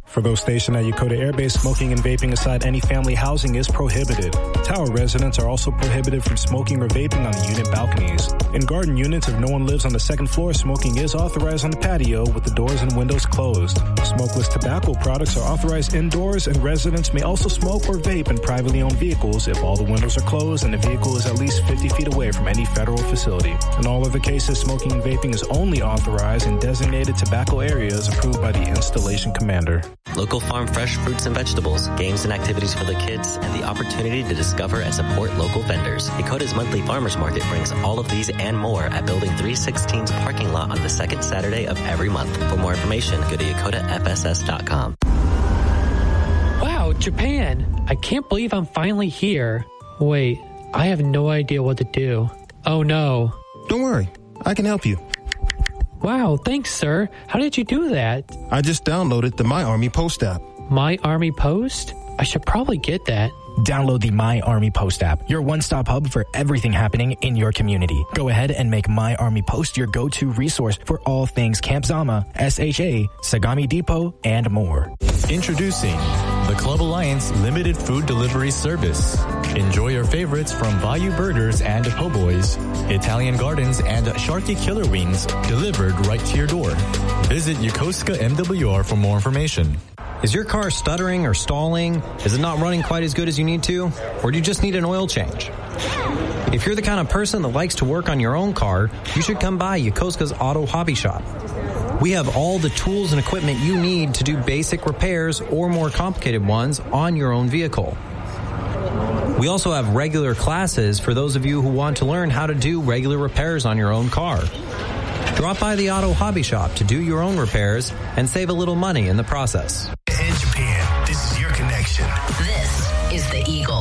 For those stationed at Yokota Air Base, smoking and vaping inside any family housing is prohibited. Tower residents are also prohibited from smoking or vaping on the unit balconies. In garden units, if no one lives on the second floor, smoking is authorized on the patio with the doors and windows closed. Smokeless tobacco products are authorized indoors, and residents may also smoke or vape in privately owned vehicles if all the windows are closed and the vehicle is at least 50 feet away from any federal facility. In all other cases, smoking and vaping is only authorized in designated tobacco areas approved by the installation commander. Local farm fresh fruits and vegetables, games and activities for the kids, and the opportunity to discover and support local vendors. Yokota's monthly farmers market brings all of these and more at Building 316's parking lot on the second Saturday of every month. For more information, go to YokotaFSS.com. Wow, Japan! I can't believe I'm finally here. Wait, I have no idea what to do. Oh no. Don't worry, I can help you. Wow, thanks, sir. How did you do that? I just downloaded the My Army Post app. My Army Post? I should probably get that. Download the My Army Post app, your one-stop hub for everything happening in your community. Go ahead and make My Army Post your go-to resource for all things Camp Zama, SHA, Sagami Depot, and more. Introducing the Club Alliance Limited Food Delivery Service. Enjoy your favorites from Bayou Burgers and Po' Boys, Italian Gardens, and Sharky Killer Wings delivered right to your door. Visit Yokosuka MWR for more information. Is your car stuttering or stalling? Is it not running quite as good as you need to? Or do you just need an oil change? If you're the kind of person that likes to work on your own car, you should come by Yokosuka's Auto Hobby Shop. We have all the tools and equipment you need to do basic repairs or more complicated ones on your own vehicle. We also have regular classes for those of you who want to learn how to do regular repairs on your own car. Drop by the Auto Hobby Shop to do your own repairs and save a little money in the process. In Japan, this is your connection. This is the Eagle.